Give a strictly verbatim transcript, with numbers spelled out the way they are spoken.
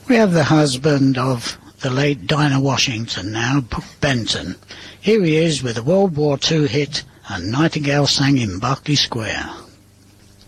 We have the husband of the late Dinah Washington now, Buck Benton. Here he is with the World War Two hit "A Nightingale Sang in Berkeley Square."